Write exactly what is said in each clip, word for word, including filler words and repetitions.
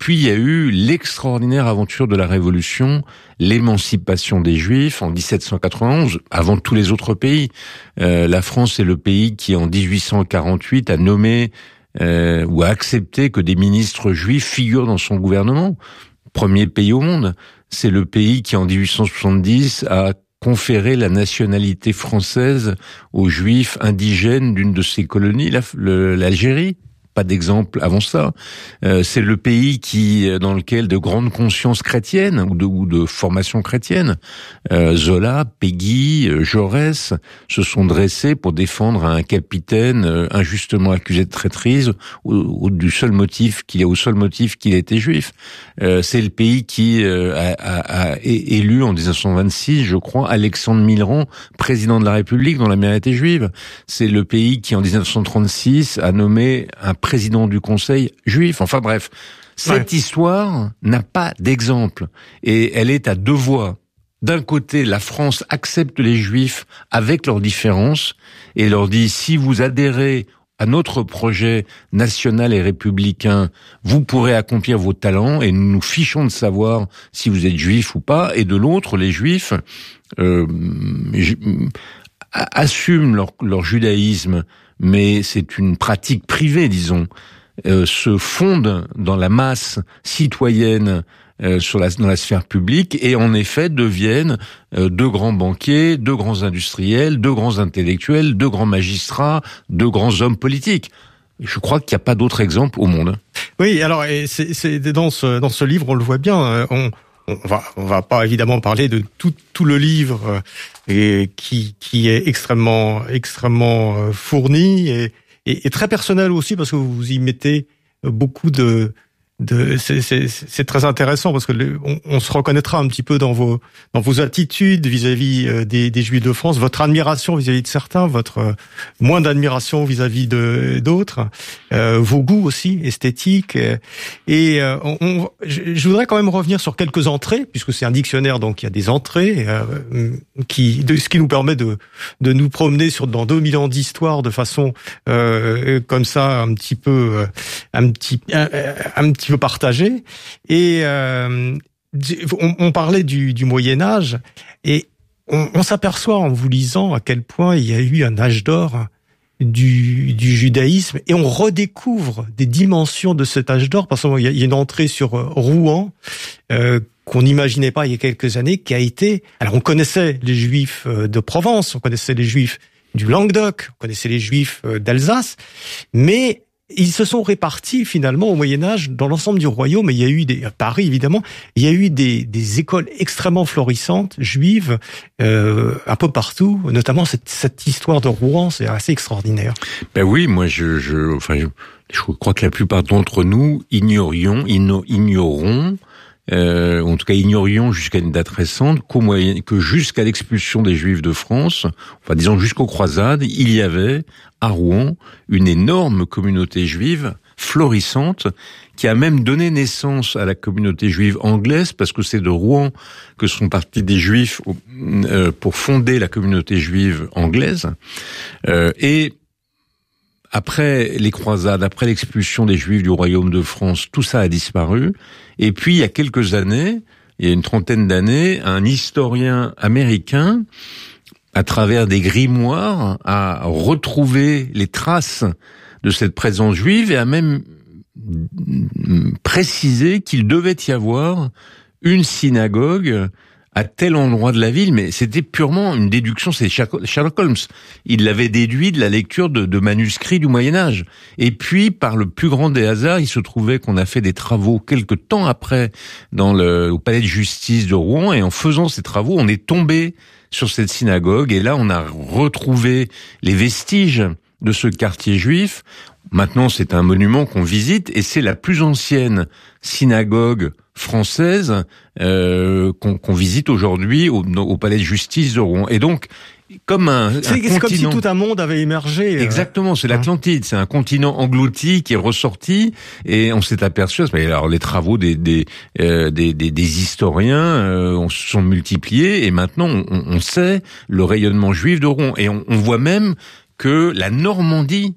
puis il y a eu l'extraordinaire aventure de la Révolution, l'émancipation des Juifs en dix-sept cent quatre-vingt-onze, avant tous les autres pays. Euh, la France est le pays qui, en dix-huit cent quarante-huit, a nommé euh, ou a accepté que des ministres juifs figurent dans son gouvernement. Premier pays au monde. C'est le pays qui, en dix-huit cent soixante-dix, a conféré la nationalité française aux Juifs indigènes d'une de ses colonies, la, le, l'Algérie. Pas d'exemple avant ça. Euh, c'est le pays qui, dans lequel de grandes consciences chrétiennes ou de, ou de formation chrétienne, euh, Zola, Péguy, euh, Jaurès, se sont dressés pour défendre un capitaine euh, injustement accusé de traîtrise ou, ou du seul motif qu'il au seul motif qu'il était juif. Euh, c'est le pays qui euh, a, a, a élu en dix-neuf cent vingt-six, je crois, Alexandre Millerand, président de la République dont la mère était juive. C'est le pays qui, en dix-neuf cent trente-six, a nommé un président du Conseil juif. Enfin bref, cette ouais. histoire n'a pas d'exemple et elle est à deux voies. D'un côté, la France accepte les Juifs avec leurs différences et leur dit si vous adhérez à notre projet national et républicain, vous pourrez accomplir vos talents et nous nous fichons de savoir si vous êtes juif ou pas. Et de l'autre, les Juifs euh, assument leur, leur judaïsme, mais c'est une pratique privée, disons, euh, se fondent dans la masse citoyenne euh, sur la, dans la sphère publique et en effet deviennent euh, deux grands banquiers, deux grands industriels, deux grands intellectuels, deux grands magistrats, deux grands hommes politiques. Je crois qu'il n'y a pas d'autre exemple au monde. Oui, alors et c'est, c'est dans ce dans ce livre, on le voit bien. On on va on va pas évidemment parler de tout tout le livre et qui qui est extrêmement extrêmement fourni et, et, et très personnel aussi parce que vous y mettez beaucoup de de c'est c'est c'est très intéressant parce que le, on, on se reconnaîtra un petit peu dans vos dans vos attitudes vis-à-vis des des Juifs de France, votre admiration vis-à-vis de certains, votre euh, moins d'admiration vis-à-vis de d'autres, euh, vos goûts aussi esthétiques et euh, on, on je, je voudrais quand même revenir sur quelques entrées puisque c'est un dictionnaire donc il y a des entrées euh, qui de, ce qui nous permet de de nous promener sur dans deux mille ans d'histoire de façon euh, comme ça un petit peu un petit un, un petit peu partagé et euh, on, on parlait du, du Moyen-Âge et on, on s'aperçoit en vous lisant à quel point il y a eu un âge d'or du, du judaïsme et on redécouvre des dimensions de cet âge d'or parce qu'il y a, il y a une entrée sur Rouen euh, qu'on n'imaginait pas il y a quelques années qui a été... Alors on connaissait les Juifs de Provence, on connaissait les Juifs du Languedoc, on connaissait les Juifs d'Alsace, mais ils se sont répartis finalement au Moyen-Âge dans l'ensemble du royaume. Et il y a eu des, à Paris évidemment, il y a eu des, des écoles extrêmement florissantes juives euh, un peu partout. Notamment cette, cette histoire de Rouen, c'est assez extraordinaire. Ben oui, moi je, je, enfin, je, je crois que la plupart d'entre nous ignorions, igno, ignorons. Euh, en tout cas, ignorions jusqu'à une date récente qu'au moyen, que jusqu'à l'expulsion des Juifs de France, enfin disons jusqu'aux croisades, il y avait à Rouen une énorme communauté juive florissante qui a même donné naissance à la communauté juive anglaise parce que c'est de Rouen que sont partis des Juifs euh, pour fonder la communauté juive anglaise. Euh, et après les croisades, après l'expulsion des Juifs du royaume de France, tout ça a disparu. Et puis, il y a quelques années, il y a une trentaine d'années, un historien américain, à travers des grimoires, a retrouvé les traces de cette présence juive et a même précisé qu'il devait y avoir une synagogue à tel endroit de la ville, mais c'était purement une déduction, c'est Sherlock Holmes. Il l'avait déduit de la lecture de, de manuscrits du Moyen-Âge. Et puis, par le plus grand des hasards, il se trouvait qu'on a fait des travaux quelque temps après dans le, au palais de justice de Rouen, et en faisant ces travaux, on est tombé sur cette synagogue, et là, on a retrouvé les vestiges de ce quartier juif. Maintenant, c'est un monument qu'on visite, et c'est la plus ancienne synagogue française euh, qu'on, qu'on visite aujourd'hui au, au palais de justice de Rouen. Et donc, comme un, c'est, un c'est continent... comme si tout un monde avait émergé. Exactement, c'est l'Atlantide, c'est un continent englouti qui est ressorti, et on s'est aperçu. Mais alors, les travaux des des euh, des, des, des historiens euh, se sont multipliés, et maintenant on, on sait le rayonnement juif de Rouen, et on, on voit même que la Normandie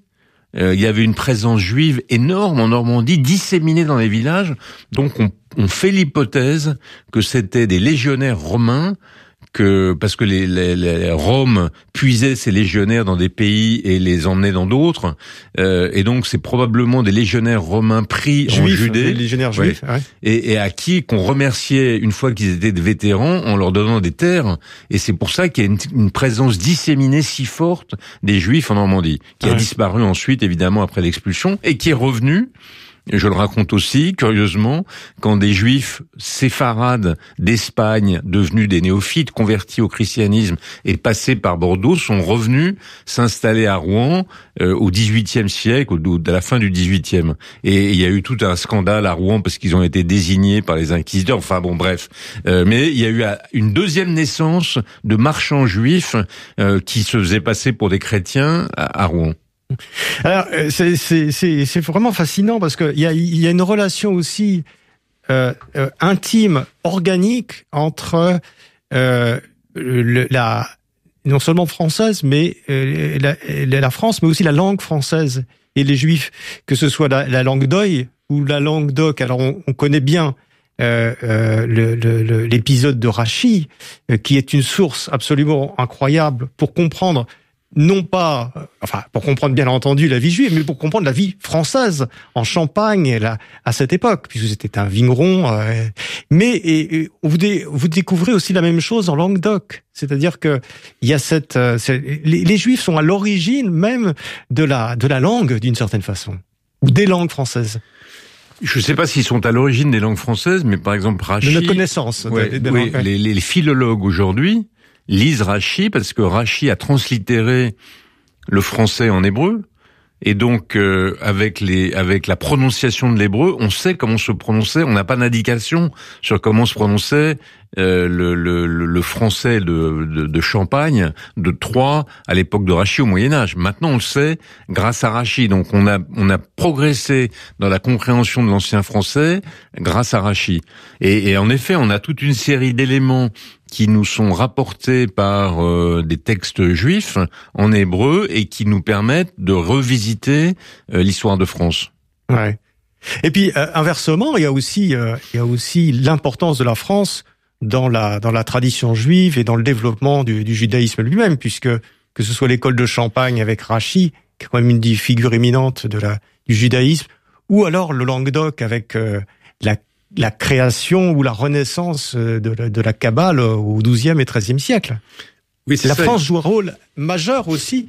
euh, il y avait une présence juive énorme en Normandie, disséminée dans les villages. Donc on, on fait l'hypothèse que c'était des légionnaires romains, que parce que les, les, les Rome puisait ses légionnaires dans des pays et les emmenait dans d'autres, euh, et donc c'est probablement des légionnaires romains pris juifs, en Judée, des légionnaires juifs, ouais. Ouais. Et, et à qui qu'on remerciait une fois qu'ils étaient des vétérans en leur donnant des terres, et c'est pour ça qu'il y a une, une présence disséminée si forte des Juifs en Normandie, qui ouais. a disparu ensuite évidemment après l'expulsion et qui est revenue. Je le raconte aussi, curieusement, quand des Juifs séfarades d'Espagne, devenus des néophytes, convertis au christianisme et passés par Bordeaux, sont revenus s'installer à Rouen euh, au dix-huitième siècle, au, à la fin du dix-huitième. Et il y a eu tout un scandale à Rouen parce qu'ils ont été désignés par les inquisiteurs. Enfin bon, bref. Euh, mais il y a eu une deuxième naissance de marchands juifs euh, qui se faisaient passer pour des chrétiens à, à Rouen. Alors c'est c'est c'est c'est vraiment fascinant parce que il y a il y a une relation aussi euh, euh, intime, organique entre euh, le, la non seulement française mais euh, la, la France, mais aussi la langue française et les Juifs, que ce soit la, la langue d'Oï ou la langue d'Oc. Alors on, on connaît bien euh, euh, le, le, l'épisode de Rachid, euh, qui est une source absolument incroyable pour comprendre. Non pas, enfin, pour comprendre bien entendu la vie juive, mais pour comprendre la vie française en Champagne là, à cette époque, puisque c'était un vigneron. Euh, mais et, et, vous, dé, vous découvrez aussi la même chose en Languedoc, c'est-à-dire que il y a cette, euh, les, les Juifs sont à l'origine même de la de la langue d'une certaine façon, ou des langues françaises. Je ne sais pas s'ils sont à l'origine des langues françaises, mais par exemple Rachid. De notre connaissance. Ouais, de, de oui, langue, les, les philologues aujourd'hui lisent Rachid parce que Rachid a translittéré le français en hébreu, et donc euh, avec les avec la prononciation de l'hébreu, on sait comment se prononçait. On n'a pas d'indication sur comment se prononçait euh, le, le le français de, de de Champagne, de Troyes à l'époque de Rachid au Moyen Âge. Maintenant, on le sait grâce à Rachid. Donc on a on a progressé dans la compréhension de l'ancien français grâce à Rachid. Et, et en effet, on a toute une série d'éléments qui nous sont rapportés par euh, des textes juifs en hébreu et qui nous permettent de revisiter euh, l'histoire de France. Ouais. Et puis euh, inversement, il y a aussi euh, il y a aussi l'importance de la France dans la dans la tradition juive et dans le développement du, du judaïsme lui-même, puisque que ce soit l'école de Champagne avec Rachid, qui est quand même une des figures éminentes de la du judaïsme, ou alors le Languedoc avec euh, la la création ou la renaissance de la, de la Kabbale au douzième et treizième siècle. Oui, c'est la ça. France joue un rôle majeur aussi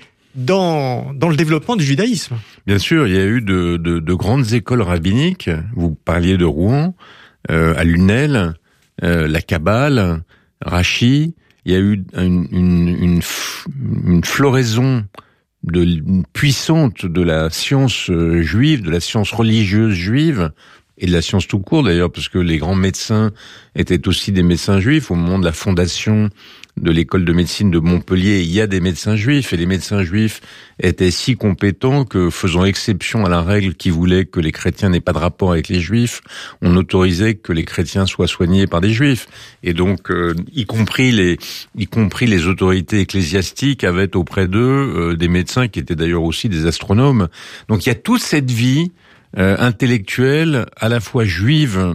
dans dans le développement du judaïsme. Bien sûr, il y a eu de de, de grandes écoles rabbiniques. Vous parliez de Rouen, euh, à Lunel, euh, la Kabbale, Rachid. Il y a eu une une une, une floraison de une puissante de la science juive, de la science religieuse juive. Et de la science tout court d'ailleurs, parce que les grands médecins étaient aussi des médecins juifs. Au moment de la fondation de l'école de médecine de Montpellier, il y a des médecins juifs, et les médecins juifs étaient si compétents que, faisant exception à la règle qui voulait que les chrétiens n'aient pas de rapport avec les juifs, on autorisait que les chrétiens soient soignés par des juifs. Et donc, euh, y compris les, y compris les autorités ecclésiastiques avaient auprès d'eux euh, des médecins qui étaient d'ailleurs aussi des astronomes. Donc, il y a toute cette vie Euh, intellectuelle, à la fois juive,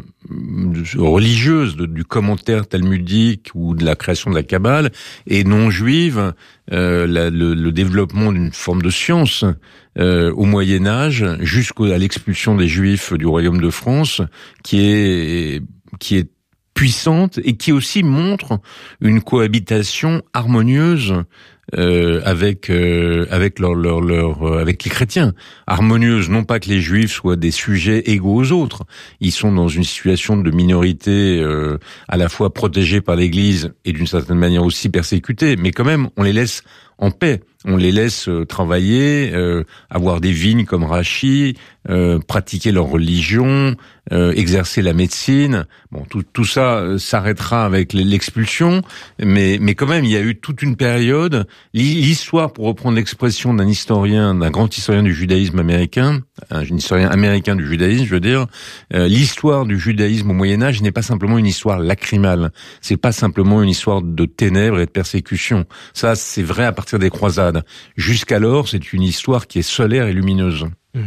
religieuse, de, du commentaire talmudique ou de la création de la Kabbale, et non juive, euh, la, le, le développement d'une forme de science euh, au Moyen Âge, jusqu'à l'expulsion des Juifs du Royaume de France, qui est qui est puissante et qui aussi montre une cohabitation harmonieuse Euh, avec euh, avec leur leur leur euh, avec les chrétiens, harmonieuse, non pas que les juifs soient des sujets égaux aux autres, ils sont dans une situation de minorité euh, à la fois protégée par l'Église et d'une certaine manière aussi persécutée, mais quand même on les laisse en paix, on les laisse euh, travailler, euh, avoir des vignes comme Rachid, euh, pratiquer leur religion, euh, exercer la médecine. Bon, tout tout ça euh, s'arrêtera avec l'expulsion, mais mais quand même il y a eu toute une période. L'histoire, pour reprendre l'expression d'un historien, d'un grand historien du judaïsme américain, un historien américain du judaïsme, je veux dire, euh, l'histoire du judaïsme au Moyen Âge n'est pas simplement une histoire lacrymale. C'est pas simplement une histoire de ténèbres et de persécutions. Ça, c'est vrai à partir partir des croisades. Jusqu'alors, c'est une histoire qui est solaire et lumineuse. Mmh.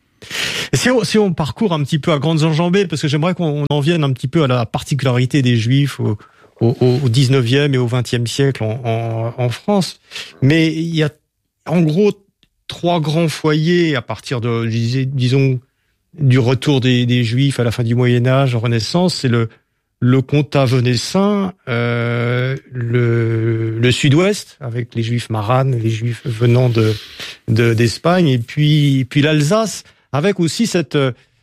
Et si on, si on parcourt un petit peu à grandes enjambées, parce que j'aimerais qu'on en vienne un petit peu à la particularité des Juifs au, au, au dix-neuvième et au vingtième siècle en, en, en France, mais il y a en gros trois grands foyers à partir de, disons, du retour des, des Juifs à la fin du Moyen Âge, en Renaissance. C'est le le comtat venessin, euh, le, le sud-ouest avec les Juifs maranes, les Juifs venant de, de d'Espagne, et puis puis l'Alsace, avec aussi cette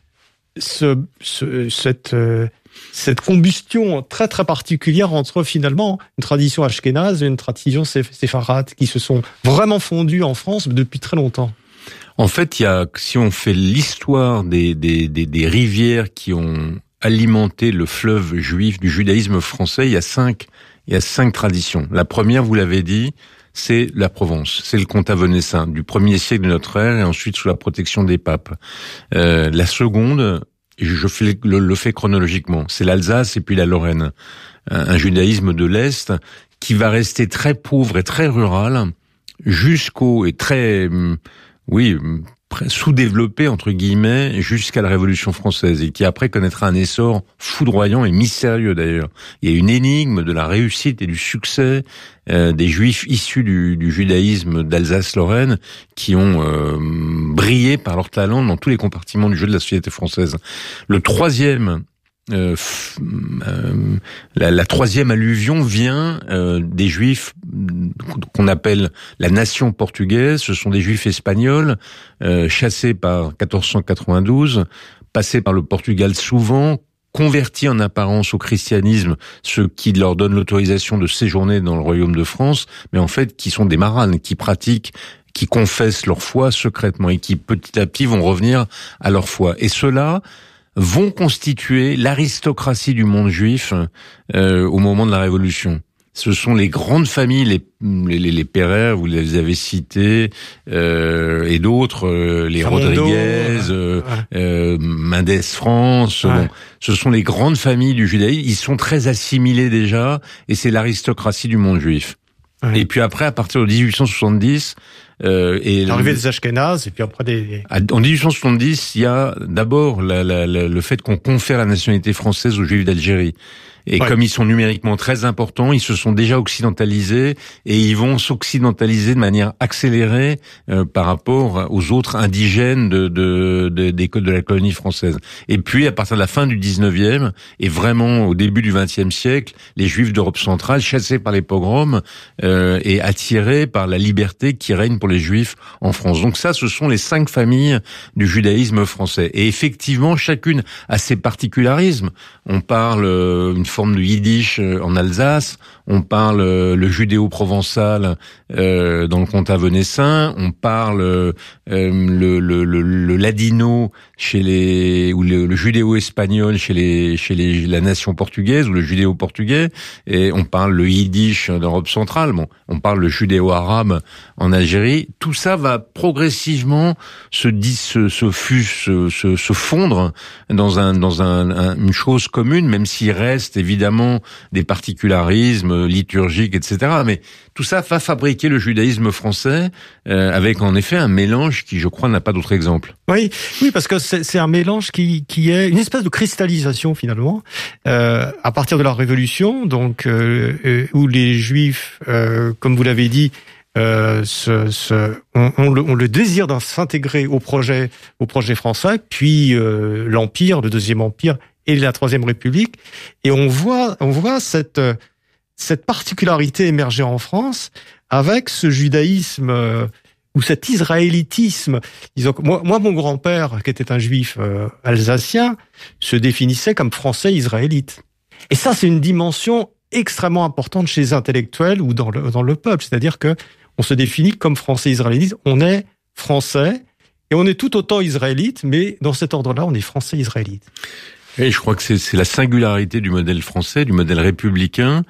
ce, ce cette cette combustion très très particulière entre finalement une tradition ashkénaze et une tradition séfarade qui se sont vraiment fondues en France depuis très longtemps. En fait, il y a, si on fait l'histoire des des des, des rivières qui ont alimenté le fleuve juif du judaïsme français, il y a cinq il y a cinq traditions. La première, vous l'avez dit, c'est la Provence, c'est le comtat venessin du premier siècle de notre ère et ensuite sous la protection des papes. Euh, la seconde, je fais le, le fais chronologiquement, c'est l'Alsace et puis la Lorraine, un, un judaïsme de l'Est qui va rester très pauvre et très rural jusqu'au et très oui sous-développé entre guillemets jusqu'à la Révolution française et qui après connaîtra un essor foudroyant et mystérieux d'ailleurs. Il y a une énigme de la réussite et du succès euh, des Juifs issus du, du judaïsme d'Alsace-Lorraine qui ont euh, brillé par leur talent dans tous les compartiments du jeu de la société française. Le troisième Euh, euh, la, la troisième alluvion vient euh, des Juifs qu'on appelle la nation portugaise. Ce sont des Juifs espagnols euh, chassés par quatorze cent quatre-vingt-douze, passés par le Portugal souvent, convertis en apparence au christianisme, ce qui leur donne l'autorisation de séjourner dans le royaume de France, mais en fait qui sont des maranes, qui pratiquent qui confessent leur foi secrètement et qui petit à petit vont revenir à leur foi. Et cela vont constituer l'aristocratie du monde juif euh, au moment de la Révolution. Ce sont les grandes familles, les les, les Pereire, vous les avez cités, euh, et d'autres, euh, les Ramondo, Rodriguez, euh, ouais. euh, Mendes France. Ouais. Bon, ce sont les grandes familles du judaïsme. Ils sont très assimilés déjà, et c'est l'aristocratie du monde juif. Ouais. Et puis après, à partir de dix-huit cent soixante-dix, Euh, et l'arrivée des Ashkénazes et puis après des. En dix-huit cent soixante-dix, il y a d'abord la, la, la, le fait qu'on confère la nationalité française aux Juifs d'Algérie. Et ouais. Comme ils sont numériquement très importants, ils se sont déjà occidentalisés et ils vont s'occidentaliser de manière accélérée euh, par rapport aux autres indigènes de, de, de, des de la colonie française. Et puis, à partir de la fin du dix-neuvième et vraiment au début du vingtième siècle, les Juifs d'Europe centrale, chassés par les pogroms euh, et attirés par la liberté qui règne pour les Juifs en France. Donc ça, ce sont les cinq familles du judaïsme français. Et effectivement, chacune a ses particularismes. On parle euh, une forme de yiddish en Alsace, on parle le judéo-provençal euh, dans le comtat venessin, on parle euh, le, le, le, le ladino chez les ou le, le judéo-espagnol chez les chez les la nation portugaise ou le judéo-portugais, et on parle le yiddish d'Europe centrale. Bon, on parle le judéo-arabe en Algérie. Tout ça va progressivement se se se, se, se, se fondre dans un dans un, un une chose commune, même s'il reste évidemment des particularismes liturgiques, et cetera. Mais tout ça va fabriquer le judaïsme français euh, avec en effet un mélange qui, je crois, n'a pas d'autre exemple. Oui, oui, parce que c'est, c'est un mélange qui, qui est une espèce de cristallisation finalement euh, à partir de la Révolution, donc euh, euh, où les Juifs, euh, comme vous l'avez dit, euh, ce, ce, ont, ont, le, ont le désir de s'intégrer au projet, au projet français, puis euh, l'Empire, le Deuxième Empire et la Troisième République, et on voit, on voit cette cette particularité émerger en France avec ce judaïsme euh, ou cet israélitisme. Disons, moi, moi, mon grand-père, qui était un juif euh, alsacien, se définissait comme français israélite. Et ça, c'est une dimension extrêmement importante chez les intellectuels ou dans le dans le peuple, c'est-à-dire que on se définit comme français israélite. On est français et on est tout autant israélite, mais dans cet ordre-là, on est français israélite. Et je crois que c'est, c'est la singularité du modèle français, du modèle républicain,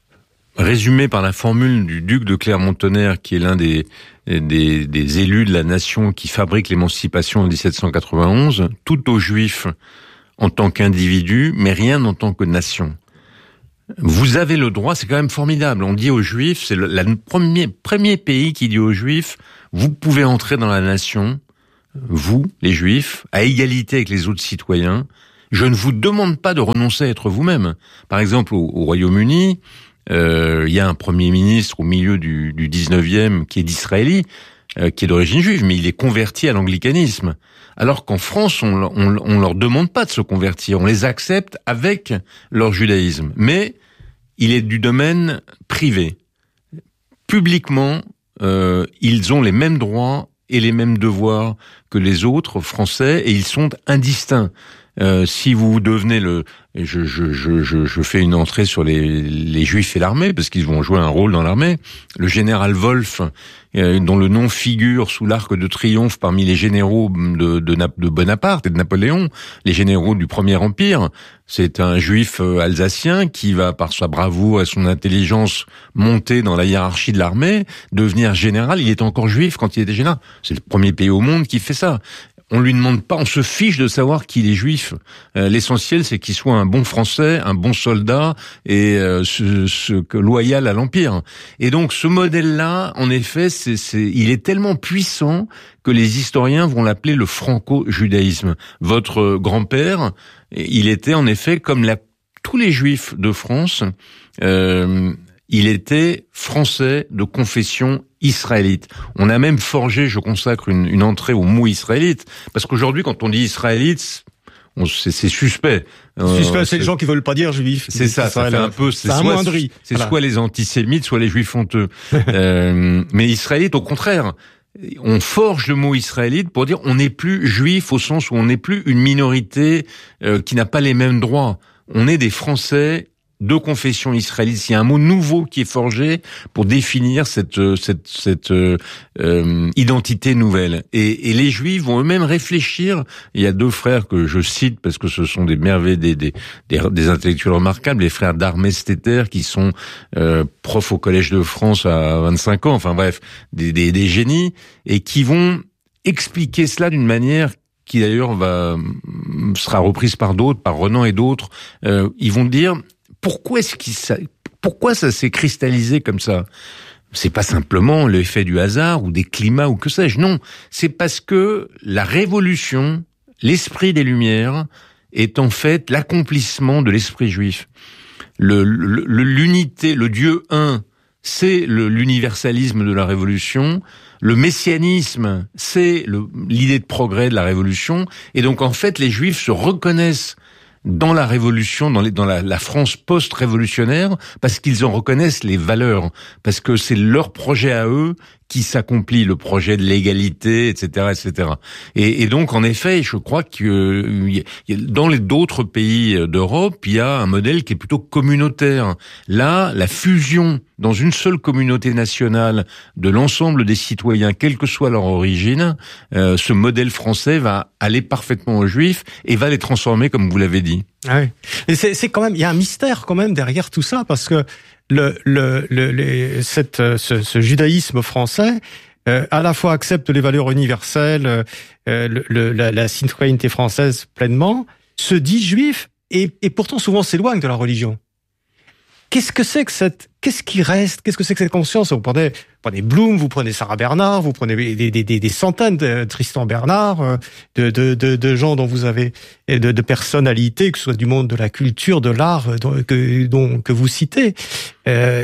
résumé par la formule du duc de Clermont-Tonnerre, qui est l'un des, des, des élus de la nation qui fabrique l'émancipation en dix-sept cent quatre-vingt-onze, tout aux Juifs en tant qu'individu, mais rien en tant que nation. vous avez le droit, c'est quand même formidable. On dit aux Juifs, c'est le, le premier, premier pays qui dit aux Juifs, vous pouvez entrer dans la nation, vous, les Juifs, à égalité avec les autres citoyens. Je ne vous demande pas de renoncer à être vous-même. Par exemple, au, au Royaume-Uni, euh, il y a un premier ministre au milieu du, du dix-neuvième qui est d'Israéli, euh, qui est d'origine juive, mais il est converti à l'anglicanisme. Alors qu'en France, on, on, on leur demande pas de se convertir, on les accepte avec leur judaïsme. Mais il est du domaine privé. Publiquement, euh, ils ont les mêmes droits et les mêmes devoirs que les autres Français, et ils sont indistincts. Euh, si vous devenez le, je, je, je, je, je fais une entrée sur les, les Juifs et l'armée parce qu'ils vont jouer un rôle dans l'armée. Le général Wolf, euh, dont le nom figure sous l'Arc de Triomphe parmi les généraux de, de, de Bonaparte et de Napoléon, les généraux du Premier Empire, c'est un Juif alsacien qui va, par sa bravoure et son intelligence, monter dans la hiérarchie de l'armée, devenir général. Il est encore Juif quand il était général. C'est le premier pays au monde qui fait ça. On lui demande pas, on se fiche de savoir qu'il est juif. Euh, l'essentiel, c'est qu'il soit un bon Français, un bon soldat et euh, ce, ce, loyal à l'Empire. Et donc, ce modèle-là, en effet, c'est, c'est, il est tellement puissant que les historiens vont l'appeler le franco-judaïsme. Votre grand-père, il était en effet comme la, tous les Juifs de France. Euh, Il était français de confession israélite. On a même forgé, je consacre une, une entrée au mot israélite, parce qu'aujourd'hui, quand on dit israélite, on, c'est, c'est suspect. Suspect, euh, c'est, c'est les gens qui veulent pas dire juif. C'est ça, ça, ça fait un peu, c'est, c'est soit, c'est voilà. soit les antisémites, soit les juifs honteux. euh, mais israélite, au contraire. On forge le mot israélite pour dire on n'est plus juif au sens où on n'est plus une minorité euh, qui n'a pas les mêmes droits. On est des Français de confession israélite. Il y a un mot nouveau qui est forgé pour définir cette cette cette euh, euh, identité nouvelle. Et, et les Juifs vont eux-mêmes réfléchir. Il y a deux frères que je cite parce que ce sont des merveilles, des des des, des intellectuels remarquables, les frères d'Armesteter qui sont euh, profs au Collège de France à vingt-cinq ans. Enfin bref, des des, des génies et qui vont expliquer cela d'une manière qui d'ailleurs va sera reprise par d'autres, par Renan et d'autres. Euh, ils vont dire Pourquoi est-ce qu'il ça, pourquoi ça s'est cristallisé comme ça? C'est pas simplement l'effet du hasard ou des climats ou que sais-je. Non, c'est parce que la révolution, l'esprit des Lumières, est en fait l'accomplissement de l'esprit juif. Le, le, le l'unité, le Dieu un, c'est le, l'universalisme de la révolution. Le messianisme, c'est le, l'idée de progrès de la révolution. Et donc en fait, les Juifs se reconnaissent dans la révolution, dans, les, dans la, la France post-révolutionnaire, parce qu'ils en reconnaissent les valeurs, parce que c'est leur projet à eux qui s'accomplit, le projet de l'égalité, et cetera, et cetera. Et, et donc, en effet, je crois que dans les d'autres pays d'Europe, il y a un modèle qui est plutôt communautaire. Là, la fusion dans une seule communauté nationale de l'ensemble des citoyens, quelle que soit leur origine, euh, ce modèle français va aller parfaitement aux Juifs et va les transformer, comme vous l'avez dit. Ah oui. Et c'est, c'est quand même, il y a un mystère quand même derrière tout ça, parce que le, le, le, les, cette, ce, ce judaïsme français, euh, à la fois accepte les valeurs universelles, euh, le, le, la, la citoyenneté française pleinement, se dit juif et, et pourtant souvent s'éloigne de la religion. Qu'est-ce que c'est que cette, qu'est-ce qui reste, qu'est-ce que c'est que cette conscience? Vous prenez, vous prenez Bloom, vous prenez Sarah Bernard, vous prenez des, des, des, des centaines de Tristan Bernard, de, de, de, de gens dont vous avez, de, de personnalités, que ce soit du monde de la culture, de l'art, dont, que, dont, que vous citez. Euh,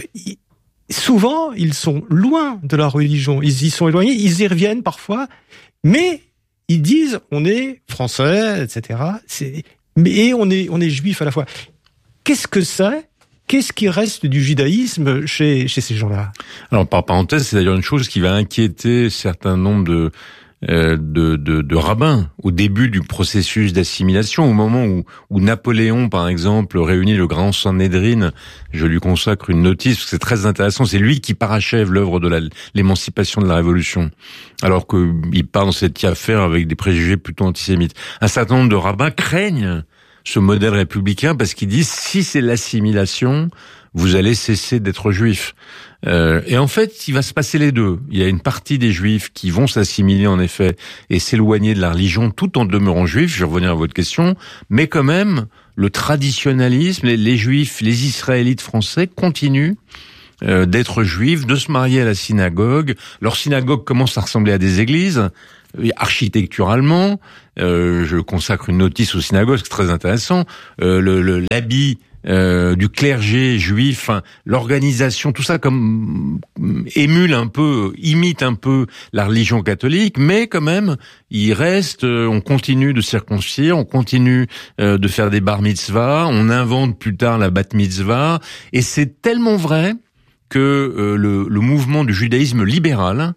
souvent, ils sont loin de la religion. Ils y sont éloignés, ils y reviennent parfois, mais ils disent, on est français, et cetera. C'est, mais on est, on est juif à la fois. Qu'est-ce que c'est? Qu'est-ce qui reste du judaïsme chez, chez ces gens-là? Alors, par parenthèse, c'est d'ailleurs une chose qui va inquiéter certains nombres de, euh, de, de, de rabbins au début du processus d'assimilation, au moment où, où Napoléon, par exemple, réunit le grand Sanhédrin. Je lui consacre une notice, parce que c'est très intéressant. C'est lui qui parachève l'œuvre de la, l'émancipation de la Révolution, alors qu'il part dans cette affaire avec des préjugés plutôt antisémites. Un certain nombre de rabbins craignent ce modèle républicain parce qu'ils disent si c'est l'assimilation, vous allez cesser d'être juif. Euh, et en fait, il va se passer les deux. Il y a une partie des juifs qui vont s'assimiler en effet et s'éloigner de la religion tout en demeurant juifs. Je vais revenir à votre question, mais quand même le traditionnalisme, les, les Juifs, les Israélites français continuent euh, d'être juifs, de se marier à la synagogue. Leur synagogue commence à ressembler à des églises. Architecturalement, euh, je consacre une notice aux synagogues, c'est très intéressant. Euh, le, le, l'habit euh, du clergé juif, hein, l'organisation, tout ça comme émule un peu, imite un peu la religion catholique, mais quand même, il reste, euh, on continue de circoncire, on continue euh, de faire des bar mitzvahs, on invente plus tard la bat mitzvah, et c'est tellement vrai que euh, le, le mouvement du judaïsme libéral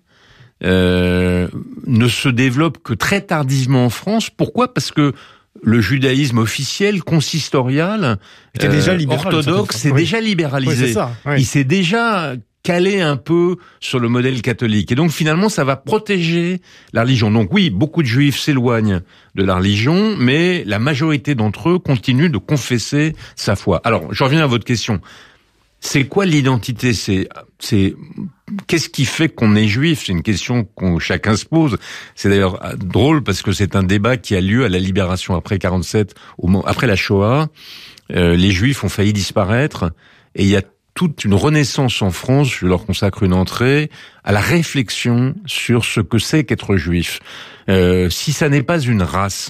Euh, ne se développe que très tardivement en France. Pourquoi ? Parce que le judaïsme officiel, consistorial, était déjà euh, libéral, orthodoxe, c'est oui. déjà libéralisé. Oui, c'est ça, oui. Il s'est déjà calé un peu sur le modèle catholique. Et donc finalement, ça va protéger la religion. Donc oui, beaucoup de juifs s'éloignent de la religion, mais la majorité d'entre eux continuent de confesser sa foi. Alors, je reviens à votre question. C'est quoi l'identité ? C'est, c'est, qu'est-ce qui fait qu'on est juif ? C'est une question qu'on chacun se pose. C'est d'ailleurs drôle parce que c'est un débat qui a lieu à la libération après quarante-sept, au moment, après la Shoah. Euh, les juifs ont failli disparaître et il y a toute une renaissance en France, je leur consacre une entrée, à la réflexion sur ce que c'est qu'être juif. Euh, si ça n'est pas une race,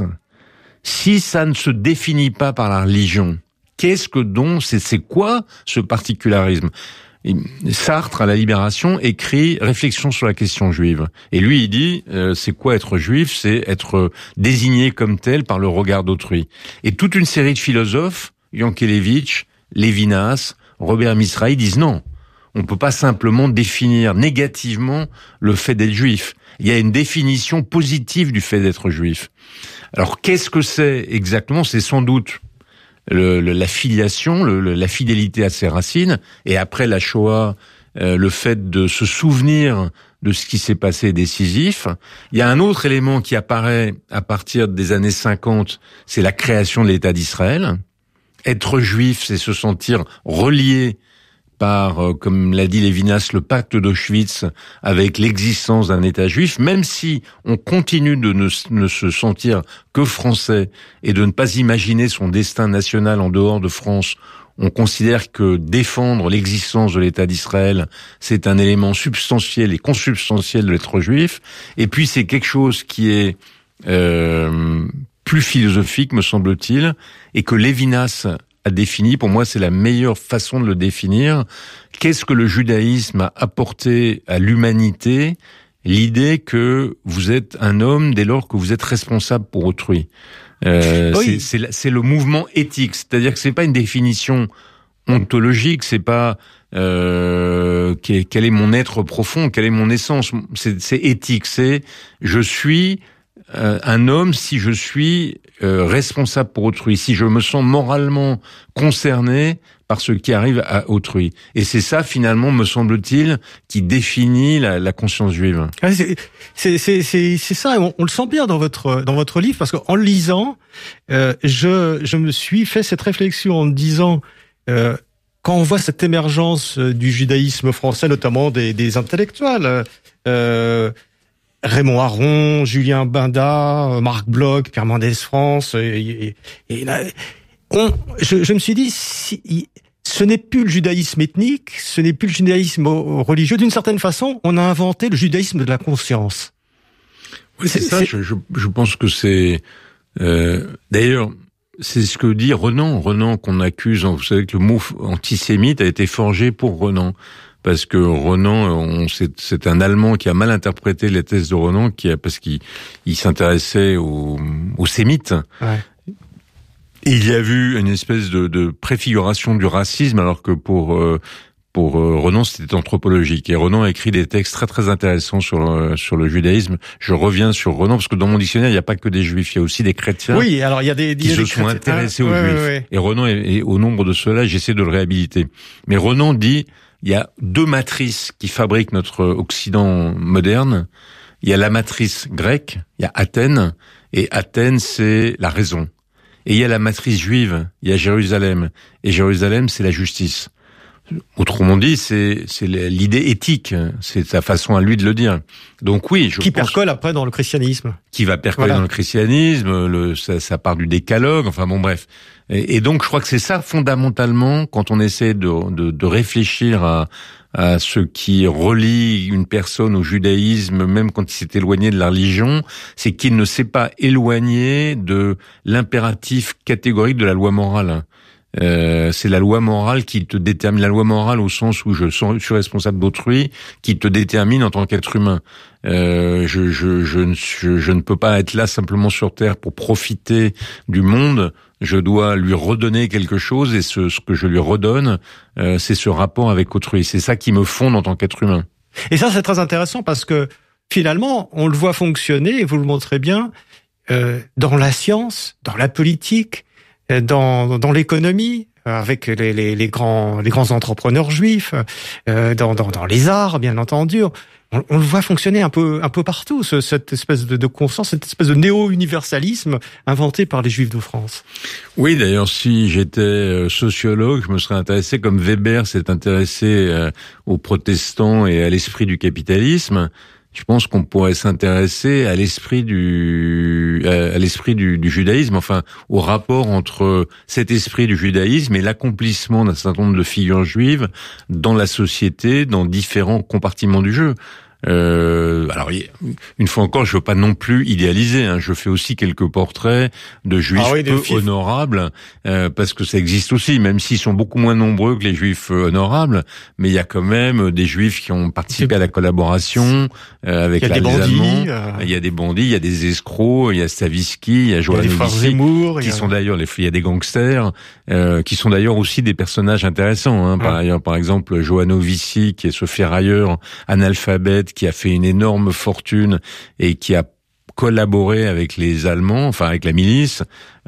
si ça ne se définit pas par la religion, qu'est-ce que donc, c'est, c'est quoi ce particularisme ? Sartre, à la Libération, écrit « Réflexion sur la question juive ». Et lui, il dit euh, c'est quoi être juif ? C'est être désigné comme tel par le regard d'autrui. Et toute une série de philosophes, Yankelevitch, Lévinas, Robert Misrahi, disent non, on ne peut pas simplement définir négativement le fait d'être juif. Il y a une définition positive du fait d'être juif. Alors, qu'est-ce que c'est exactement ? C'est sans doute Le, le, la filiation, le, le, la fidélité à ses racines, et après la Shoah, euh, le fait de se souvenir de ce qui s'est passé décisif. Il y a un autre élément qui apparaît à partir des années cinquante, c'est la création de l'État d'Israël. Être juif, c'est se sentir relié par, euh, comme l'a dit Lévinas, le pacte d'Auschwitz avec l'existence d'un État juif, même si on continue de ne, ne se sentir que français et de ne pas imaginer son destin national en dehors de France, on considère que défendre l'existence de l'État d'Israël, c'est un élément substantiel et consubstantiel de l'être juif. Et puis c'est quelque chose qui est euh, plus philosophique, me semble-t-il, et que Lévinas a défini, pour moi c'est la meilleure façon de le définir. Qu'est-ce que le judaïsme a apporté à l'humanité ? L'idée que vous êtes un homme dès lors que vous êtes responsable pour autrui. Euh, oui. c'est, c'est, c'est le mouvement éthique, c'est-à-dire que c'est pas une définition ontologique, c'est pas euh, quel est mon être profond, quelle est mon essence. C'est, c'est éthique, c'est je suis euh, un homme si je suis euh, responsable pour autrui, si je me sens moralement concerné par ce qui arrive à autrui. Et c'est ça, finalement, me semble-t-il, qui définit la, la conscience juive. C'est, c'est, c'est, c'est, c'est ça, on, on le sent bien dans votre dans votre livre, parce qu'en le lisant, euh, je je me suis fait cette réflexion en me disant, euh, quand on voit cette émergence du judaïsme français, notamment des, des intellectuels, euh, Raymond Aron, Julien Benda, Marc Bloch, Pierre Mendès France, et, et, et là, on, je, je me suis dit, si, ce n'est plus le judaïsme ethnique, ce n'est plus le judaïsme religieux. D'une certaine façon, on a inventé le judaïsme de la conscience. Oui, c'est, c'est ça. C'est... Je, je, je pense que c'est. Euh, d'ailleurs, c'est ce que dit Renan. Renan qu'on accuse. Vous savez que le mot antisémite a été forgé pour Renan. Parce que Renan, on, c'est, c'est un Allemand qui a mal interprété les thèses de Renan, qui a, parce qu'il il s'intéressait aux, aux sémites. Ouais. Et il y a vu une espèce de, de préfiguration du racisme, alors que pour euh, pour euh, Renan, c'était anthropologique. Et Renan a écrit des textes très très intéressants sur le, sur le judaïsme. Je reviens sur Renan, parce que dans mon dictionnaire, il n'y a pas que des juifs, il y a aussi des chrétiens. Oui, alors il y a des, qui il y a se des sont chrétiens. intéressés ah, aux ouais, juifs. Ouais, ouais. Et Renan est, est au nombre de ceux-là, j'essaie de le réhabiliter. Mais Renan dit, il y a deux matrices qui fabriquent notre Occident moderne. Il y a la matrice grecque, il y a Athènes, et Athènes, c'est la raison. Et il y a la matrice juive, il y a Jérusalem, et Jérusalem, c'est la justice. Autrement dit, c'est, c'est l'idée éthique, c'est sa façon à lui de le dire. Donc oui, je qui pense... percole après dans le christianisme. Qui va percoler voilà. dans le christianisme, le, ça, ça part du décalogue, enfin bon bref. Et, et donc, je crois que c'est ça fondamentalement quand on essaie de, de, de réfléchir à, à ce qui relie une personne au judaïsme, même quand il s'est éloigné de la religion, c'est qu'il ne s'est pas éloigné de l'impératif catégorique de la loi morale. Euh, c'est la loi morale qui te détermine, la loi morale au sens où je suis responsable d'autrui, qui te détermine en tant qu'être humain. Euh, je, je, je, je, je ne peux pas être là simplement sur Terre pour profiter du monde. Je dois lui redonner quelque chose, et ce, ce que je lui redonne, euh, c'est ce rapport avec autrui. C'est ça qui me fonde en tant qu'être humain. Et ça, c'est très intéressant parce que finalement, on le voit fonctionner, et vous le montrez bien, euh, dans la science, dans la politique, dans, dans l'économie, avec les, les, les grands, les grands entrepreneurs juifs, euh, dans, dans, dans les arts, bien entendu. On, on le voit fonctionner un peu, un peu partout, ce, cette espèce de, de conscience, cette espèce de néo-universalisme inventé par les Juifs de France. Oui, d'ailleurs, si j'étais sociologue, je me serais intéressé, comme Weber s'est intéressé euh, aux protestants et à l'esprit du capitalisme. Je pense qu'on pourrait s'intéresser à l'esprit du à l'esprit du, du judaïsme, enfin au rapport entre cet esprit du judaïsme et l'accomplissement d'un certain nombre de figures juives dans la société, dans différents compartiments du jeu. Euh, alors, une fois encore, je veux pas non plus idéaliser. Hein, je fais aussi quelques portraits de juifs ah oui, peu honorables, euh, parce que ça existe aussi, même s'ils sont beaucoup moins nombreux que les juifs honorables. Mais il y a quand même des juifs qui ont participé à la collaboration euh, avec les Allemands. Euh... Il y a des bandits, il y a des escrocs, il y a Stavisky, il y a Johannovici, qui a... sont d'ailleurs les. Il y a des gangsters, euh, qui sont d'ailleurs aussi des personnages intéressants. Hein. Par, ah. par exemple, Johannovici, qui est ce ferrailleur analphabète, qui a fait une énorme fortune et qui a collaboré avec les Allemands, enfin avec la milice,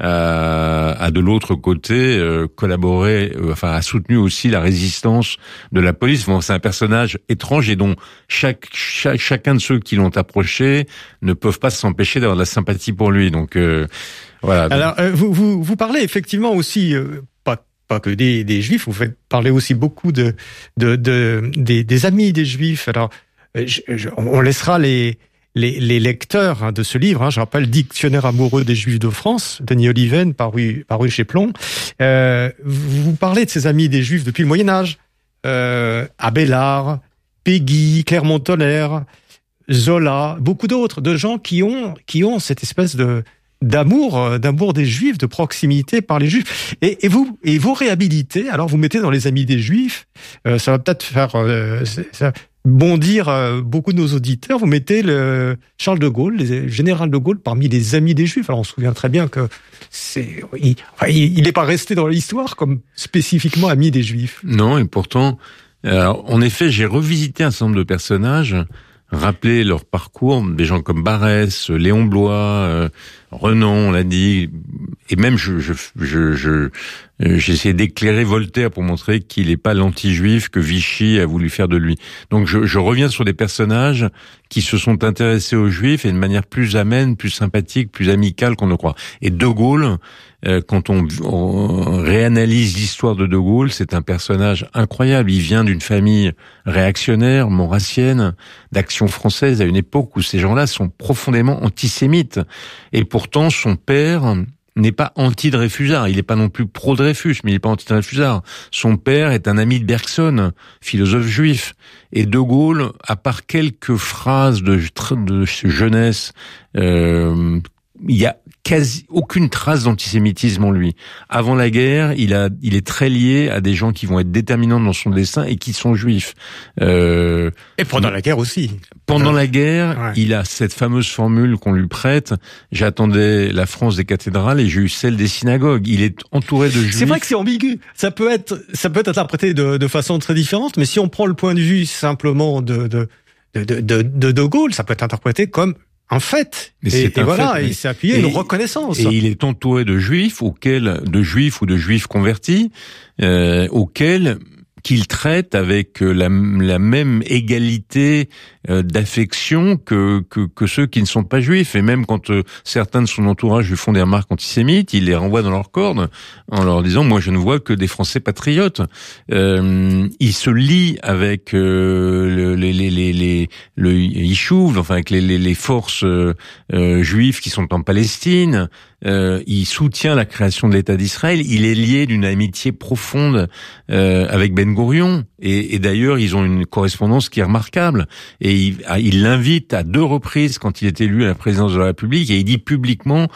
euh, a de l'autre côté euh, collaboré, euh, enfin a soutenu aussi la résistance de la police. Bon, c'est un personnage étrange et dont chaque, chaque chacun de ceux qui l'ont approché ne peuvent pas s'empêcher d'avoir de la sympathie pour lui. Donc euh, voilà. Alors euh, vous, vous vous parlez effectivement aussi. Euh... pas que des, des juifs, vous faites parler aussi beaucoup de, de, de des, des amis des juifs. Alors, je, je, on laissera les, les, les lecteurs hein, de ce livre. Hein, je rappelle, Dictionnaire amoureux des juifs de France, Denis Oliven, paru, paru chez Plomb. Euh, vous parlez de ces amis des juifs depuis le Moyen-Âge. Euh, Abélard, Péguy, Clermont-Tonnerre, Zola, beaucoup d'autres, de gens qui ont, qui ont cette espèce de, d'amour, d'amour des Juifs, de proximité par les Juifs. Et, et vous, et vous réhabilitez. Alors vous mettez dans les amis des Juifs. Euh, ça va peut-être faire euh, ça, bondir euh, beaucoup de nos auditeurs. Vous mettez le Charles de Gaulle, le général de Gaulle, parmi les amis des Juifs. Alors on se souvient très bien que c'est, il, enfin, il n'est pas resté dans l'histoire comme spécifiquement ami des Juifs. Non, et pourtant, alors, en effet, j'ai revisité un certain nombre de personnages, rappelé leur parcours, des gens comme Barès, Léon Bloy, euh, Renan, on l'a dit, et même je, je, je, je j'ai essayé d'éclairer Voltaire pour montrer qu'il n'est pas l'anti-juif que Vichy a voulu faire de lui. Donc je, je reviens sur des personnages qui se sont intéressés aux juifs et de manière plus amène, plus sympathique, plus amicale qu'on ne croit. Et De Gaulle, euh, quand on, on réanalyse l'histoire de De Gaulle, c'est un personnage incroyable. Il vient d'une famille réactionnaire, maurassienne, d'Action française, à une époque où ces gens-là sont profondément antisémites. Et pourtant, son père n'est pas anti-Dreyfusard. Il n'est pas non plus pro-Dreyfus, mais il n'est pas anti-Dreyfusard. Son père est un ami de Bergson, philosophe juif. Et De Gaulle, à part quelques phrases de, de jeunesse, euh, il y a quasi aucune trace d'antisémitisme en lui. Avant la guerre, il a, il est très lié à des gens qui vont être déterminants dans son destin et qui sont juifs. Euh, et pendant la guerre aussi. Pendant euh, la guerre, ouais. Il a cette fameuse formule qu'on lui prête. J'attendais la France des cathédrales et j'ai eu celle des synagogues. Il est entouré de juifs. C'est vrai que c'est ambigu. Ça peut être, ça peut être interprété de, de façon très différente, mais si on prend le point de vue simplement de, de, de, de, de, de, de Gaulle, ça peut être interprété comme un fait. Mais et, c'est et un voilà, fait, mais... il s'est appuyé à une reconnaissance. Et il est entouré de juifs auxquels, de juifs ou de juifs convertis, euh, auxquels qu'il traite avec la, la même égalité euh, d'affection que, que que ceux qui ne sont pas juifs. Et même quand euh, certains de son entourage lui font des remarques antisémites, il les renvoie dans leur corde en leur disant « Moi, je ne vois que des Français patriotes. Euh, » Il se lie avec euh, le, les les les les le Yishuv, enfin avec les les, les forces euh, euh, juives qui sont en Palestine. euh, il soutient la création de l'État d'Israël. Il est lié d'une amitié profonde euh, avec Ben Gourion. Et, et d'ailleurs, ils ont une correspondance qui est remarquable. Et il, il l'invite à deux reprises quand il est élu à la présidence de la République. Et il dit publiquement,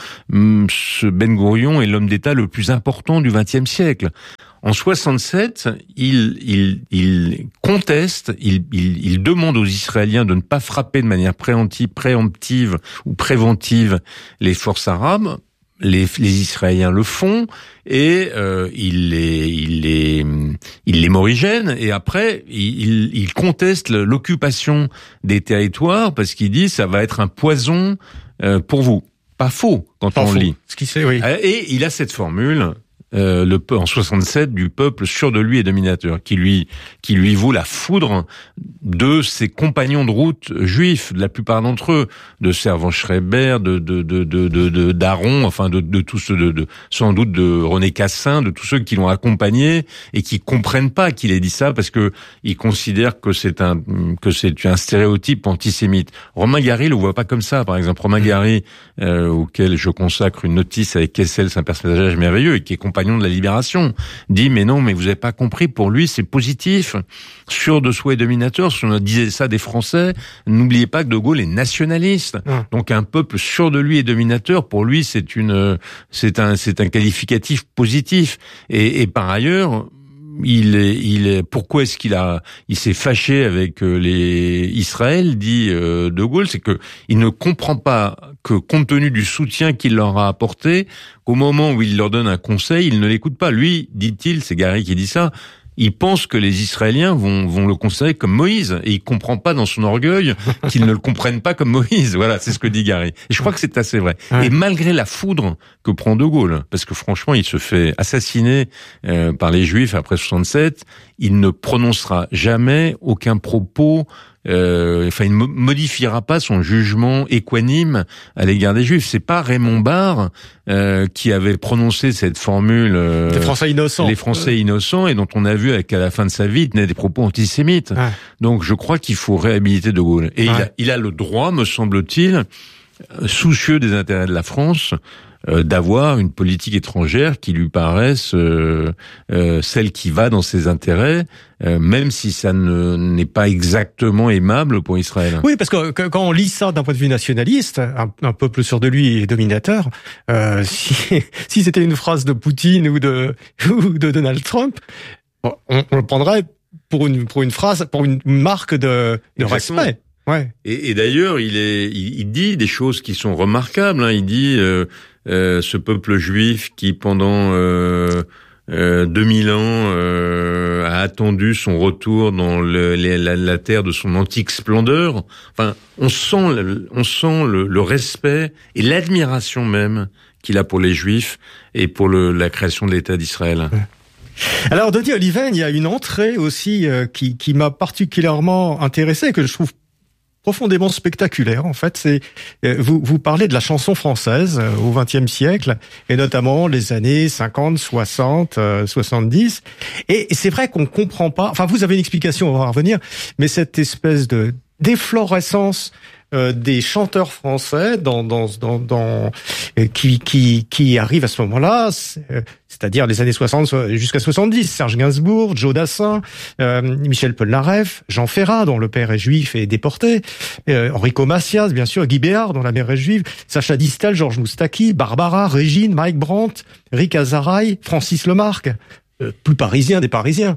ce Ben Gourion est l'homme d'État le plus important du vingtième siècle. En soixante-sept, il, il, il conteste, il, il, il demande aux Israéliens de ne pas frapper de manière préemptive, préemptive ou préventive les forces arabes. Les, les Israéliens le font et euh, il les, il les, il les morigène. Et après, il, il conteste l'occupation des territoires parce qu'il dit ça va être un poison euh, pour vous. Pas faux quand Pas on faux. lit. Ce qui sait, oui. Et il a cette formule. Euh, le en soixante-sept du peuple sûr de lui et dominateur, qui lui qui lui vaut la foudre de ses compagnons de route juifs, de la plupart d'entre eux, de Servan Schreiber, de de de de de d'Aaron, enfin de de tous ceux de, de sans doute de René Cassin, de tous ceux qui l'ont accompagné et qui comprennent pas qu'il ait dit ça parce que ils considèrent que c'est un que c'est un stéréotype antisémite. Romain Gary le voit pas comme ça, par exemple. Romain Gary, euh, auquel je consacre une notice avec Kessel, c'est un personnage merveilleux et qui est compagnon de la Libération, dit mais non, mais vous avez pas compris, pour lui c'est positif, sûr de soi et dominateur. Si on disait ça des Français, n'oubliez pas que De Gaulle est nationaliste, mmh. donc un peuple sûr de lui et dominateur, pour lui c'est une, c'est un, c'est un qualificatif positif. Et, et par ailleurs, il est, il est, pourquoi est-ce qu'il a, il s'est fâché avec les Israël, dit euh, De Gaulle, c'est que il ne comprend pas que compte tenu du soutien qu'il leur a apporté, au moment où il leur donne un conseil, il ne l'écoute pas. Lui, dit-il, c'est Gary qui dit ça, il pense que les Israéliens vont, vont le considérer comme Moïse, et il comprend pas dans son orgueil qu'ils ne le comprennent pas comme Moïse. Voilà, c'est ce que dit Gary. Et je crois que c'est assez vrai. Ouais. Et malgré la foudre que prend De Gaulle, parce que franchement, il se fait assassiner euh, par les Juifs après soixante-sept, il ne prononcera jamais aucun propos. Euh, enfin, il ne modifiera pas son jugement équanime à l'égard des Juifs. C'est pas Raymond Barre euh, qui avait prononcé cette formule. Euh, les Français innocents. Les Français innocents, et dont on a vu qu'à la fin de sa vie, il tenait des propos antisémites. Ouais. Donc, je crois qu'il faut réhabiliter De Gaulle. Et ouais. il, a, il a le droit, me semble-t-il, soucieux des intérêts de la France, Euh, d'avoir une politique étrangère qui lui paraisse euh, euh, celle qui va dans ses intérêts, euh, même si ça ne, n'est pas exactement aimable pour Israël. Oui, parce que, que quand on lit ça d'un point de vue nationaliste, un, un peuple sûr de lui et dominateur, euh, si, si c'était une phrase de Poutine ou de, ou de Donald Trump, on, on le prendrait pour une, pour une phrase, pour une marque de, de respect. Ouais. Et, et d'ailleurs, il est, il, il dit des choses qui sont remarquables. Hein. Il dit euh, euh, ce peuple juif qui pendant euh, euh, deux mille ans euh, a attendu son retour dans le, les, la, la terre de son antique splendeur. Enfin, on sent, le, on sent le, le respect et l'admiration même qu'il a pour les Juifs et pour le, la création de l'État d'Israël. Ouais. Alors, Denis Oliven, il y a une entrée aussi euh, qui, qui m'a particulièrement intéressé, que je trouve profondément spectaculaire. En fait, c'est euh, vous vous parlez de la chanson française euh, au vingtième siècle, et notamment les années cinquante, soixante, euh, soixante-dix. Et, et c'est vrai qu'on comprend pas. Enfin, vous avez une explication, on va revenir. Mais cette espèce de d'efflorescence euh, des chanteurs français dans dans dans, dans euh, qui qui qui arrive à ce moment-là, c'est-à-dire les années soixante jusqu'à soixante-dix. Serge Gainsbourg, Joe Dassin, euh, Michel Polnareff, Jean Ferrat, dont le père est juif et déporté, euh, Enrico Macias, bien sûr, Guy Béard, dont la mère est juive, Sacha Distel, Georges Moustaki, Barbara, Régine, Mike Brandt, Rick Azaray, Francis Lemarque, euh, plus parisien des Parisiens,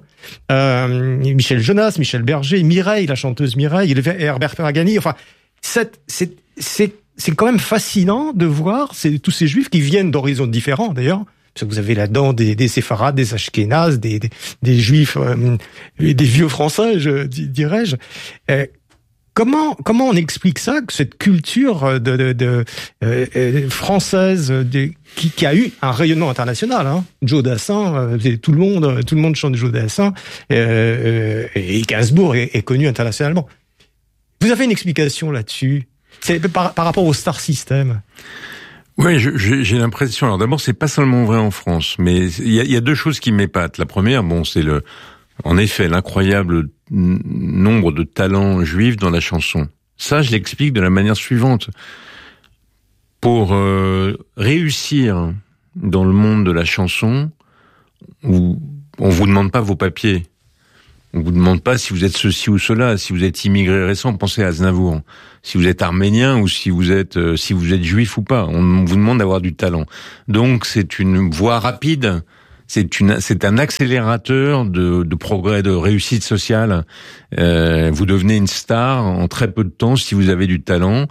euh, Michel Jonas, Michel Berger, Mireille, la chanteuse Mireille, et Herbert Ferragani. Enfin, c'est c'est c'est c'est quand même fascinant de voir ces, tous ces juifs qui viennent d'horizons différents, d'ailleurs. Parce que vous avez là-dedans des, des séfarades, des ashkénazes, des, des, des juifs, euh, des vieux français, je dirais-je. Euh, comment comment on explique ça, que cette culture de, de, de euh, française de, qui, qui a eu un rayonnement international, hein. Joe Dassin, euh, tout le monde, tout le monde chante Joe Dassin, euh, et Gainsbourg est, est connu internationalement. Vous avez une explication là-dessus? C'est par, par rapport au star system. Oui, je, je, j'ai l'impression. Alors d'abord, c'est pas seulement vrai en France, mais il y a, y a deux choses qui m'épatent. La première, bon, c'est le, en effet, l'incroyable nombre de talents juifs dans la chanson. Ça, je l'explique de la manière suivante. pour euh, réussir dans le monde de la chanson, où on vous demande pas vos papiers. On vous demande pas si vous êtes ceci ou cela, si vous êtes immigré récent, pensez à Aznavour. Si vous êtes arménien ou si vous êtes euh, si vous êtes juif ou pas, on vous demande d'avoir du talent. Donc c'est une voie rapide, c'est une c'est un accélérateur de, de progrès, de réussite sociale. Euh, vous devenez une star en très peu de temps si vous avez du talent.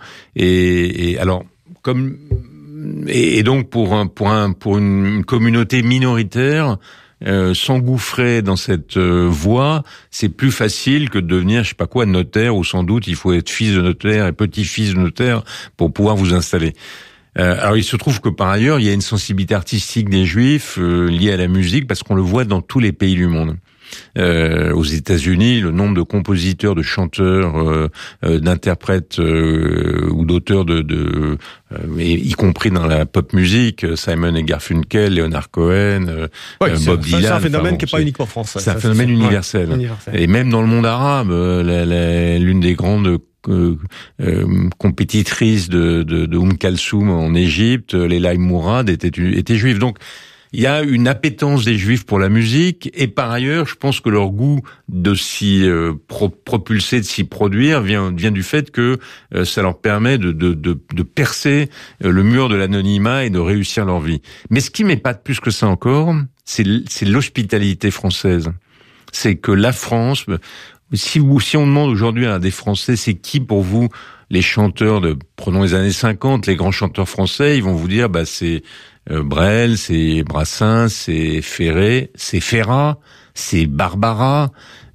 Et, et alors comme et, et donc pour un pour un pour une communauté minoritaire. Euh, s'engouffrer dans cette euh, voie, c'est plus facile que de devenir, je sais pas quoi, notaire, ou sans doute il faut être fils de notaire et petit-fils de notaire pour pouvoir vous installer. Euh, alors il se trouve que par ailleurs, il y a une sensibilité artistique des Juifs euh, liée à la musique, parce qu'on le voit dans tous les pays du monde. Euh, aux États-Unis, le nombre de compositeurs, de chanteurs, euh, euh, d'interprètes euh, ou d'auteurs de, de euh, y compris dans la pop musique, Simon et Garfunkel, Leonard Cohen, euh, ouais, Bob Dylan. C'est un phénomène enfin, qui n'est pas uniquement français. C'est un phénomène universel. Ouais, universel. Et même dans le monde arabe, la, la, l'une des grandes Euh, euh, compétitrices de, de, de Oum Kalsoum en Égypte, Leila Mourad, était, était juive. Donc, il y a une appétence des Juifs pour la musique, et par ailleurs, je pense que leur goût de s'y euh, pro- propulser, de s'y produire, vient, vient du fait que euh, ça leur permet de, de, de, de percer euh, le mur de l'anonymat et de réussir leur vie. Mais ce qui m'épate plus que ça encore, c'est, c'est l'hospitalité française. C'est que la France... Si vous, si on demande aujourd'hui à des Français, c'est qui pour vous les chanteurs de, prenons les années cinquante, les grands chanteurs français, ils vont vous dire, bah c'est euh, Brel, c'est Brassens, c'est Ferré, c'est Ferrat, c'est Barbara.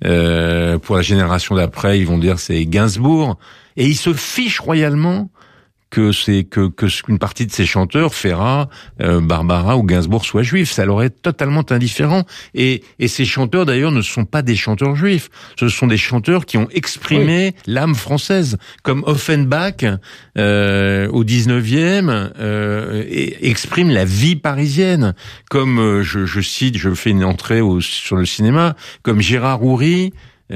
Euh, pour la génération d'après, ils vont dire c'est Gainsbourg, et ils se fichent royalement que c'est que que qu'une partie de ces chanteurs, Ferrat, euh, Barbara ou Gainsbourg, soient juifs. Ça leur est totalement indifférent. Et et ces chanteurs d'ailleurs ne sont pas des chanteurs juifs. Ce sont des chanteurs qui ont exprimé oui. l'âme française, comme Offenbach euh, au dix-neuvième euh, et exprime la vie parisienne. Comme euh, je, je cite, je fais une entrée au, sur le cinéma, comme Gérard Houry.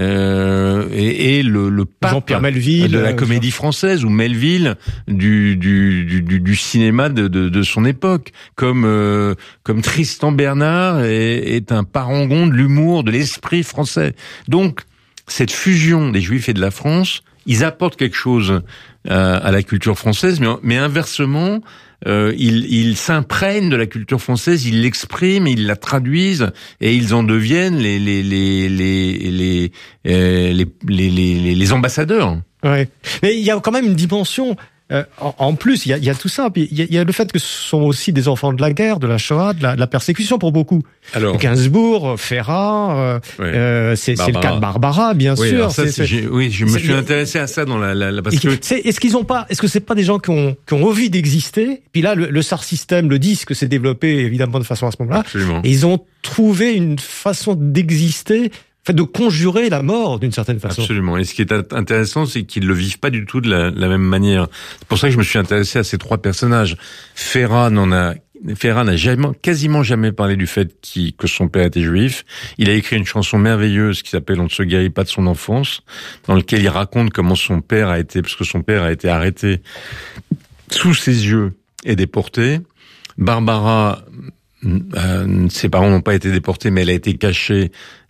Euh, et, et le, le pape Jean-Pierre Melville de la comédie française, ou Melville du du du, du cinéma de, de, de son époque, comme euh, comme Tristan Bernard est, est un parangon de l'humour, de l'esprit français. Donc cette fusion des Juifs et de la France, ils apportent quelque chose à, à la culture française, mais, mais inversement. Euh, ils, ils s'imprègnent de la culture française, ils l'expriment, ils la traduisent, et ils en deviennent les les les les les euh, les, les, les, les ambassadeurs. Ouais. Mais il y a quand même une dimension. Euh, en, en plus, il y a, il y a tout ça. Puis il y a, il y a le fait que ce sont aussi des enfants de la guerre, de la Shoah, de la, de la persécution pour beaucoup. Alors, Gainsbourg, Ferrat, euh, ouais. euh, c'est, c'est le cas de Barbara, bien oui, sûr. Ça, c'est, c'est, oui, je me suis intéressé à ça dans la, la, la parce que c'est, est-ce qu'ils ont pas, est-ce que c'est pas des gens qui ont qui ont envie d'exister? Puis là, le, le S A R système, le disque s'est développé évidemment de façon à ce moment-là. Absolument. Et ils ont trouvé une façon d'exister. En fait, de conjurer la mort d'une certaine façon. Absolument. Et ce qui est intéressant, c'est qu'ils le vivent pas du tout de la, la même manière. C'est pour ça que je me suis intéressé à ces trois personnages. Ferrat n'en a, Ferrat n'a jamais, quasiment jamais parlé du fait qu'il, que son père était juif. Il a écrit une chanson merveilleuse qui s'appelle On ne se guérit pas de son enfance, dans laquelle il raconte comment son père a été, parce que son père a été arrêté sous ses yeux et déporté. Barbara, Euh, ses parents n'ont pas été déportés, mais elle a été cachée,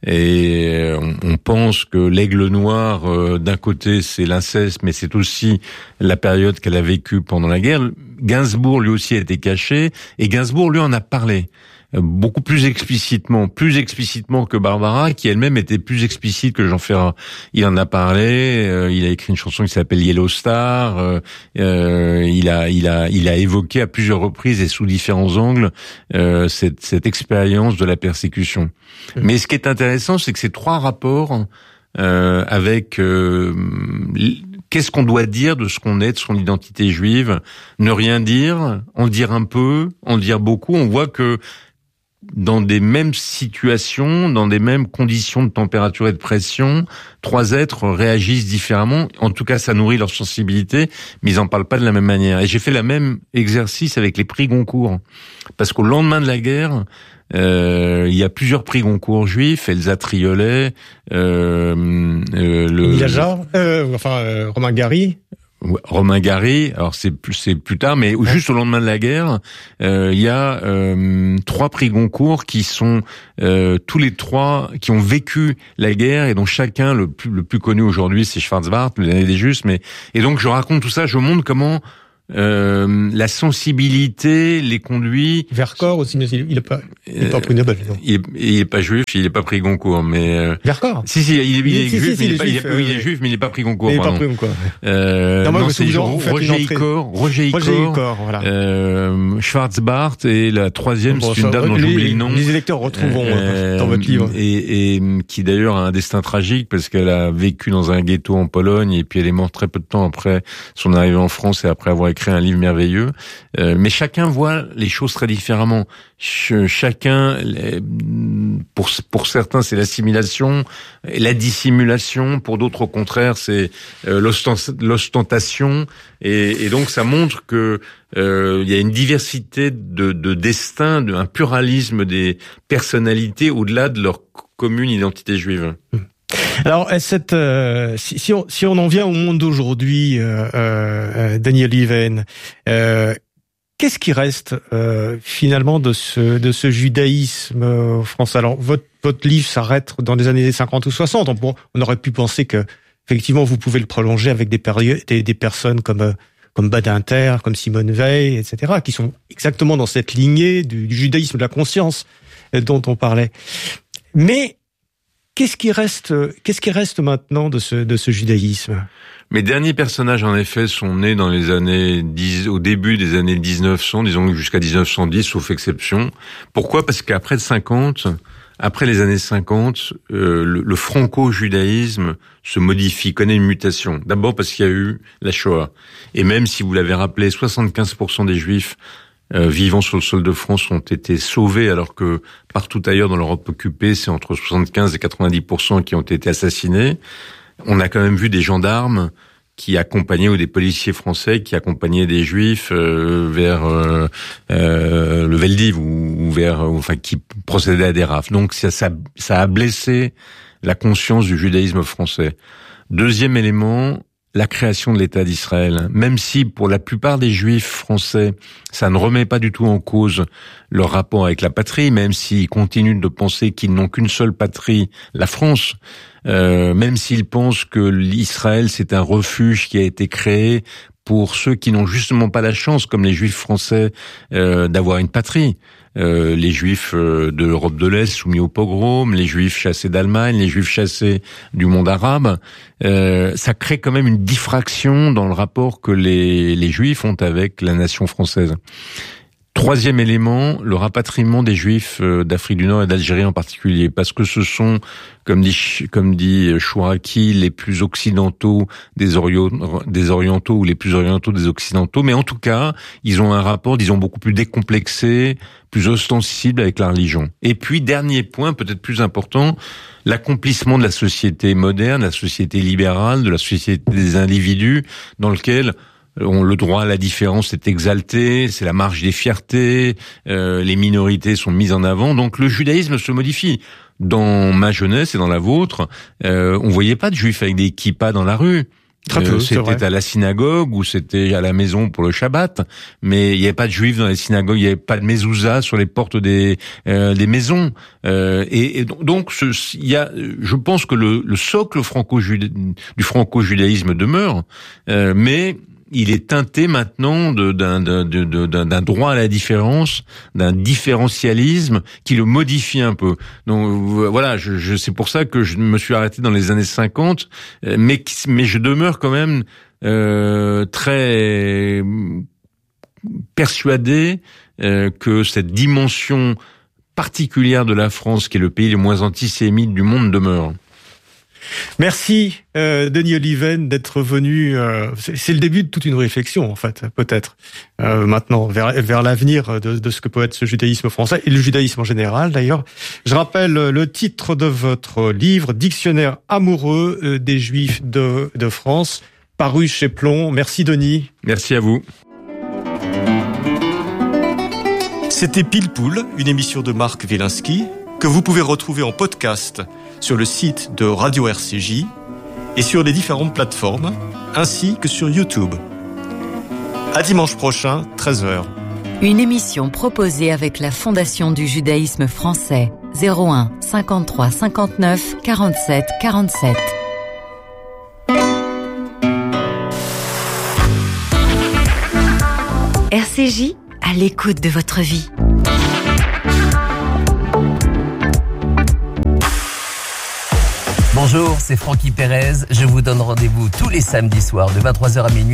et on, on pense que l'aigle noir, euh, d'un côté, c'est l'inceste, mais c'est aussi la période qu'elle a vécue pendant la guerre. Gainsbourg, lui aussi, a été caché, et Gainsbourg, lui, en a parlé. Beaucoup plus explicitement, plus explicitement que Barbara, qui elle-même était plus explicite que Jean Ferrat. Il en a parlé, euh, il a écrit une chanson qui s'appelle Yellow Star, euh, euh, il a, il a, il a évoqué à plusieurs reprises et sous différents angles euh, cette, cette expérience de la persécution. Mmh. Mais ce qui est intéressant, c'est que ces trois rapports euh, avec euh, qu'est-ce qu'on doit dire de ce qu'on est, de son identité juive, ne rien dire, en dire un peu, en dire beaucoup, on voit que dans des mêmes situations, dans des mêmes conditions de température et de pression, trois êtres réagissent différemment. En tout cas, ça nourrit leur sensibilité, mais ils en parlent pas de la même manière. Et j'ai fait le même exercice avec les prix Goncourt. Parce qu'au lendemain de la guerre, euh, il y a plusieurs prix Goncourt juifs, Elsa Triolet, euh, euh, le... Emilia Jarre, euh, enfin, euh, Romain Gary. Romain Gary, alors c'est plus, c'est plus tard, mais ouais. juste au lendemain de la guerre, euh, il y a euh, trois prix Goncourt qui sont euh, tous les trois qui ont vécu la guerre et dont chacun, le plus, le plus connu aujourd'hui, c'est Schwarzbart, l'année des Justes. Mais et donc je raconte tout ça, je montre comment Euh, la sensibilité les conduit. Vercors aussi, mais il est pas, il est pas prix Nobel. Non. Il, est, il est pas juif, il est pas prix Goncourt, mais. Euh... Vercors. Si si, il, il, il est si, juif, si, mais si, il, est pas, juif, il, est, euh, il est juif, mais il est pas prix Goncourt. Il est pardon. pas prix Goncourt. Ouais. Euh, non, non, non c'est Roger Icor, Roger Icor, voilà. euh, Schwarzbart et la troisième, bon, c'est une dame dont les, j'oublie le nom. Les électeurs retrouveront euh, dans votre livre. Et, et qui d'ailleurs a un destin tragique parce qu'elle a vécu dans un ghetto en Pologne et puis elle est morte très peu de temps après son arrivée en France et après avoir écrit un livre merveilleux. Euh, mais chacun voit les choses très différemment. Ch- chacun, pour pour certains, c'est l'assimilation, la dissimulation. Pour d'autres, au contraire, c'est euh, l'ostent- l'ostentation. Et, et donc, ça montre que euh, il y a une diversité de, de destins, de, un pluralisme des personnalités au-delà de leur commune identité juive. Alors, cette, euh, si, si, on, si on en vient au monde d'aujourd'hui, euh, euh, Daniel Lieven, euh, qu'est-ce qui reste euh, finalement de ce de ce judaïsme euh, français? Alors, votre votre livre s'arrête dans les années cinquante ou soixante. On, on aurait pu penser que effectivement vous pouvez le prolonger avec des périodes, des, des personnes comme euh, comme Badinter, comme Simone Veil, et cetera, qui sont exactement dans cette lignée du, du judaïsme de la conscience euh, dont on parlait. Mais Qu'est-ce qui reste, qu'est-ce qui reste maintenant de ce, de ce judaïsme? Mes derniers personnages, en effet, sont nés dans les années dix, au début des années dix-neuf cents, disons jusqu'à dix-neuf cent dix, sauf exception. Pourquoi? Parce qu'après cinquante, après les années cinquante, euh, le, le franco-judaïsme se modifie, connaît une mutation. D'abord parce qu'il y a eu la Shoah. Et même si vous l'avez rappelé, soixante-quinze pour cent des Juifs Euh, vivant sur le sol de France ont été sauvés, alors que partout ailleurs dans l'Europe occupée, c'est entre soixante-quinze et quatre-vingt-dix pour cent qui ont été assassinés. On a quand même vu des gendarmes qui accompagnaient, ou des policiers français qui accompagnaient des Juifs euh, vers euh, euh, le Veldiv ou, ou vers, enfin, qui procédaient à des rafles. Donc ça, ça, ça a blessé la conscience du judaïsme français. Deuxième élément, la création de l'État d'Israël. Même si pour la plupart des Juifs français, ça ne remet pas du tout en cause leur rapport avec la patrie, même s'ils continuent de penser qu'ils n'ont qu'une seule patrie, la France, euh, même s'ils pensent que l'Israël, c'est un refuge qui a été créé pour ceux qui n'ont justement pas la chance, comme les Juifs français, euh, d'avoir une patrie. Euh, les Juifs euh, de l'Europe de l'Est soumis au pogrom, les Juifs chassés d'Allemagne, les Juifs chassés du monde arabe, euh, ça crée quand même une diffraction dans le rapport que les, les Juifs ont avec la nation française. Troisième élément, le rapatriement des Juifs d'Afrique du Nord et d'Algérie en particulier, parce que ce sont, comme dit comme dit Chouraki, les plus occidentaux des, Orient, des orientaux ou les plus orientaux des occidentaux, mais en tout cas, ils ont un rapport, disons, beaucoup plus décomplexé, plus ostensible avec la religion. Et puis, dernier point, peut-être plus important, l'accomplissement de la société moderne, la société libérale, de la société des individus, dans lequel le droit à la différence est exalté, c'est la marche des fiertés, euh, les minorités sont mises en avant, donc le judaïsme se modifie. Dans ma jeunesse et dans la vôtre, euh, on voyait pas de juifs avec des kippas dans la rue. Très peu, euh, c'était à la synagogue ou c'était à la maison pour le Shabbat, mais il n'y avait pas de juifs dans les synagogues, il n'y avait pas de mezouza sur les portes des euh, des maisons. Euh, et, et donc, il y a, je pense que le, le socle franco-juda, du franco-judaïsme demeure, euh, mais il est teinté maintenant de, d'un, d'un, de, d'un, d'un droit à la différence, d'un différentialisme qui le modifie un peu. Donc voilà, je, je, c'est pour ça que je me suis arrêté dans les années cinquante, mais, mais je demeure quand même euh, très persuadé euh, que cette dimension particulière de la France, qui est le pays le moins antisémite du monde, demeure. Merci euh, Denis Oliven d'être venu. Euh, c'est, c'est le début de toute une réflexion en fait, peut-être euh, maintenant vers vers l'avenir de, de ce que peut être ce judaïsme français et le judaïsme en général. D'ailleurs, je rappelle le titre de votre livre, Dictionnaire amoureux euh, des Juifs de de France, paru chez Plon. Merci Denis. Merci à vous. C'était Pile Poule, une émission de Marc Wielinski que vous pouvez retrouver en podcast sur le site de Radio R C J et sur les différentes plateformes ainsi que sur YouTube. À dimanche prochain, treize heures. Une émission proposée avec la Fondation du judaïsme français. zéro un cinquante-trois cinquante-neuf quarante-sept quarante-sept. R C J, à l'écoute de votre vie. Bonjour, c'est Francky Perez. Je vous donne rendez-vous tous les samedis soirs de vingt-trois heures à minuit